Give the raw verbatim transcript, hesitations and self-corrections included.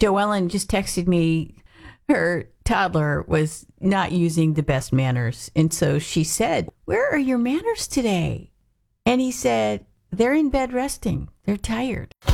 Joellen just texted me her toddler was not using the best manners. And so she said, "Where are your manners today?" And he said, "They're in bed resting. They're tired."